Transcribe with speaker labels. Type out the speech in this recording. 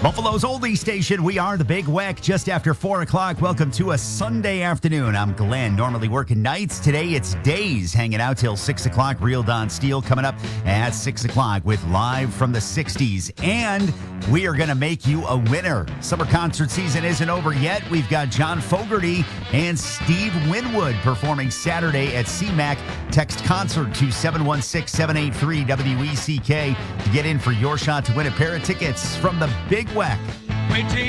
Speaker 1: Buffalo's oldie station. We are the Big Weck just after 4 o'clock. Welcome to a Sunday afternoon. I'm Glenn, normally working nights. Today it's days, hanging out till 6 o'clock. Real Don Steele coming up at 6 o'clock with Live from the 60s. And we are going to make you a winner. Summer concert season isn't over yet. We've got John Fogerty and Steve Winwood performing Saturday at CMAC. Text concert to 716-783-WECK to get in for your shot to win a pair of tickets from the Big Weck.
Speaker 2: Wait till